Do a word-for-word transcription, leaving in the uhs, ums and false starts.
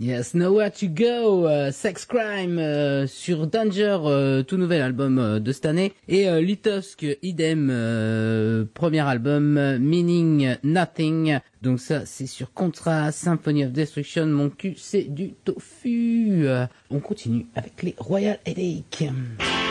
Yes, Nowhere to Go, euh, Sex Crime euh, sur Danger, euh, tout nouvel album euh, de cette année, et euh, Lutovsk, idem, euh, premier album, euh, Meaning Nothing. Donc ça, c'est sur Contra, Symphony of Destruction, mon cul, c'est du tofu. Euh, on continue avec les Royal Headache.